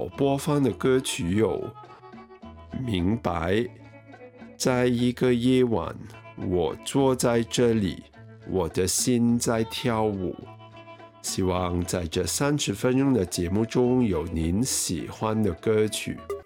播放的歌曲有明白，在一个夜晚，我坐在这里，我的心在跳舞。希望在这30分钟的节目中有您喜欢的歌曲。